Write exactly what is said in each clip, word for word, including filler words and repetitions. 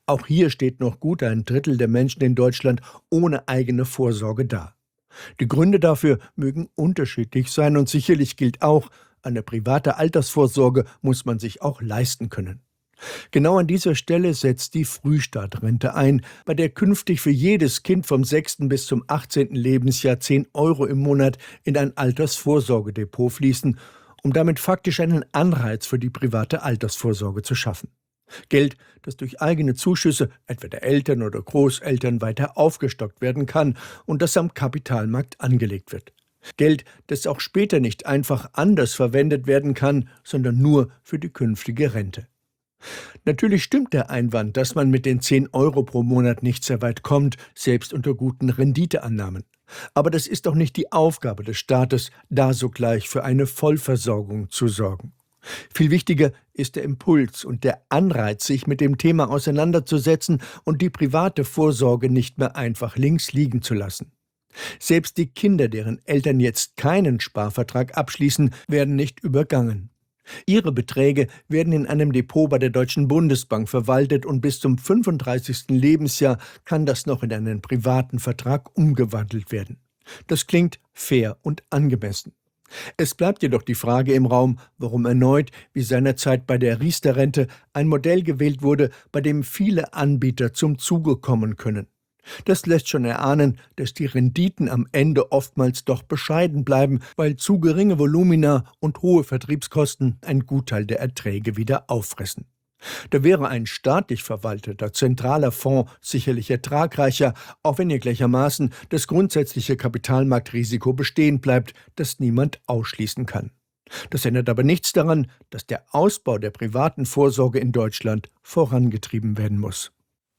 Auch hier steht noch gut ein Drittel der Menschen in Deutschland ohne eigene Vorsorge da. Die Gründe dafür mögen unterschiedlich sein und sicherlich gilt auch, eine private Altersvorsorge muss man sich auch leisten können. Genau an dieser Stelle setzt die Frühstartrente ein, bei der künftig für jedes Kind vom sechsten bis zum achtzehnten Lebensjahr zehn Euro im Monat in ein Altersvorsorgedepot fließen, um damit faktisch einen Anreiz für die private Altersvorsorge zu schaffen. Geld, das durch eigene Zuschüsse, etwa der Eltern oder Großeltern, weiter aufgestockt werden kann und das am Kapitalmarkt angelegt wird. Geld, das auch später nicht einfach anders verwendet werden kann, sondern nur für die künftige Rente. Natürlich stimmt der Einwand, dass man mit den zehn Euro pro Monat nicht sehr weit kommt, selbst unter guten Renditeannahmen. Aber das ist doch nicht die Aufgabe des Staates, da sogleich für eine Vollversorgung zu sorgen. Viel wichtiger ist der Impuls und der Anreiz, sich mit dem Thema auseinanderzusetzen und die private Vorsorge nicht mehr einfach links liegen zu lassen. Selbst die Kinder, deren Eltern jetzt keinen Sparvertrag abschließen, werden nicht übergangen. Ihre Beträge werden in einem Depot bei der Deutschen Bundesbank verwaltet und bis zum fünfunddreißigsten Lebensjahr kann das noch in einen privaten Vertrag umgewandelt werden. Das klingt fair und angemessen. Es bleibt jedoch die Frage im Raum, warum erneut, wie seinerzeit bei der Riester-Rente, ein Modell gewählt wurde, bei dem viele Anbieter zum Zuge kommen können. Das lässt schon erahnen, dass die Renditen am Ende oftmals doch bescheiden bleiben, weil zu geringe Volumina und hohe Vertriebskosten einen Gutteil der Erträge wieder auffressen. Da wäre ein staatlich verwalteter zentraler Fonds sicherlich ertragreicher, auch wenn hier gleichermaßen das grundsätzliche Kapitalmarktrisiko bestehen bleibt, das niemand ausschließen kann. Das ändert aber nichts daran, dass der Ausbau der privaten Vorsorge in Deutschland vorangetrieben werden muss.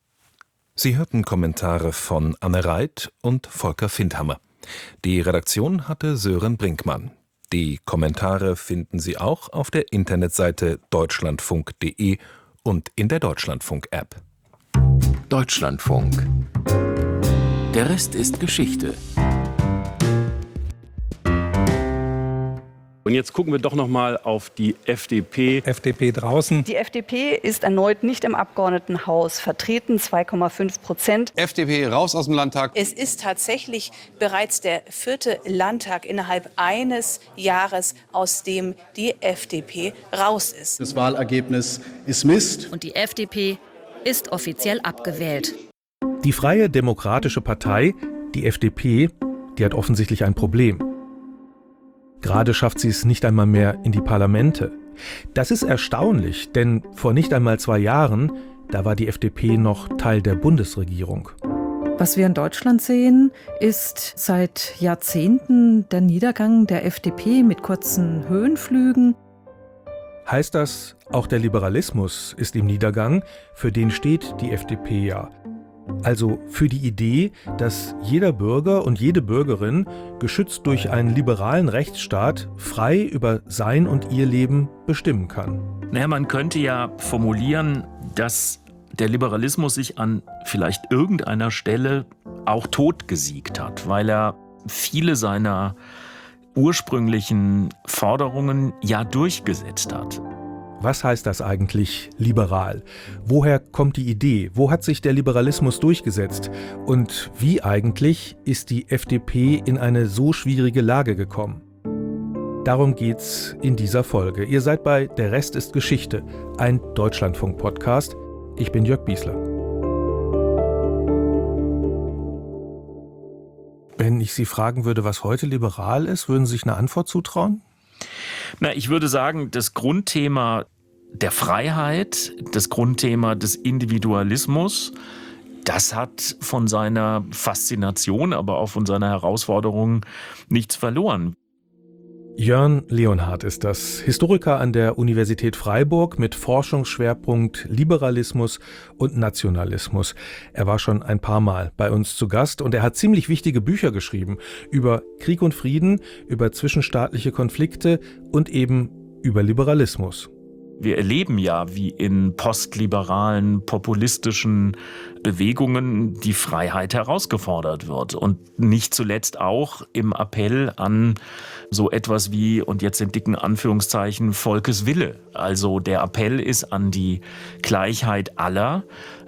Sie hörten Kommentare von Anne Reit und Volker Findhammer. Die Redaktion hatte Sören Brinkmann. Die Kommentare finden Sie auch auf der Internetseite deutschlandfunk punkt de und in der Deutschlandfunk-App. Deutschlandfunk. Der Rest ist Geschichte. Und jetzt gucken wir doch noch mal auf die F D P. F D P draußen. Die F D P ist erneut nicht im Abgeordnetenhaus vertreten, zwei Komma fünf Prozent. F D P raus aus dem Landtag. Es ist tatsächlich bereits der vierte Landtag innerhalb eines Jahres, aus dem die F D P raus ist. Das Wahlergebnis ist Mist. Und die F D P ist offiziell abgewählt. Die Freie Demokratische Partei, die F D P, die hat offensichtlich ein Problem. Gerade schafft sie es nicht einmal mehr in die Parlamente. Das ist erstaunlich, denn vor nicht einmal zwei Jahren, da war die F D P noch Teil der Bundesregierung. Was wir in Deutschland sehen, ist seit Jahrzehnten der Niedergang der F D P mit kurzen Höhenflügen. Heißt das, auch der Liberalismus ist im Niedergang? Für den steht die F D P ja. Also für die Idee, dass jeder Bürger und jede Bürgerin, geschützt durch einen liberalen Rechtsstaat, frei über sein und ihr Leben bestimmen kann. Naja, man könnte ja formulieren, dass der Liberalismus sich an vielleicht irgendeiner Stelle auch totgesiegt hat, weil er viele seiner ursprünglichen Forderungen ja durchgesetzt hat. Was heißt das eigentlich, liberal? Woher kommt die Idee? Wo hat sich der Liberalismus durchgesetzt? Und wie eigentlich ist die F D P in eine so schwierige Lage gekommen? Darum geht's in dieser Folge. Ihr seid bei Der Rest ist Geschichte, ein Deutschlandfunk-Podcast. Ich bin Jörg Biesler. Wenn ich Sie fragen würde, was heute liberal ist, würden Sie sich eine Antwort zutrauen? Na, ich würde sagen, das Grundthema der Freiheit, das Grundthema des Individualismus, das hat von seiner Faszination, aber auch von seiner Herausforderung nichts verloren. Jörn Leonhardt ist das, Historiker an der Universität Freiburg mit Forschungsschwerpunkt Liberalismus und Nationalismus. Er war schon ein paar Mal bei uns zu Gast und er hat ziemlich wichtige Bücher geschrieben über Krieg und Frieden, über zwischenstaatliche Konflikte und eben über Liberalismus. Wir erleben ja, wie in postliberalen, populistischen Bewegungen die Freiheit herausgefordert wird. Und nicht zuletzt auch im Appell an so etwas wie, und jetzt in dicken Anführungszeichen, Volkeswille. Also der Appell ist an die Gleichheit aller,